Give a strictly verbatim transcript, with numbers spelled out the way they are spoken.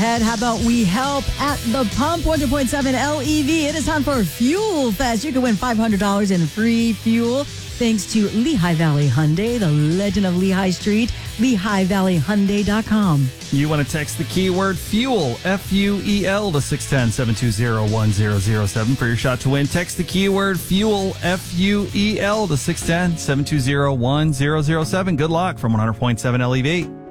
ahead. How about we help at the pump? one hundred point seven L E V. It is time for Fuel Fest. You can win five hundred dollars in free fuel thanks to Lehigh Valley Hyundai, the legend of Lehigh Street, lehigh valley hyundai dot com. You want to text the keyword FUEL, F U E L, to six one zero, seven two zero, one zero zero seven for your shot to win. Text the keyword FUEL, F U E L, to six one zero, seven two zero, one zero zero seven. Good luck from one hundred point seven L E V.